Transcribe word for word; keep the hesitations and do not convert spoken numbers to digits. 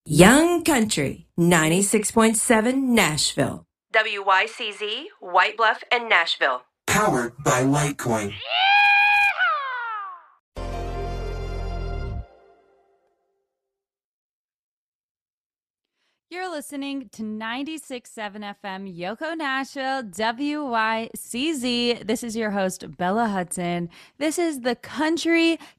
Young Country, ninety-six point seven Nashville. W Y C Z, White Bluff and Nashville. Powered by Litecoin. You're listening to ninety-six point seven F M, Yoko Nashville, W Y C Z. This is your host, Bella Hudson. This is the Country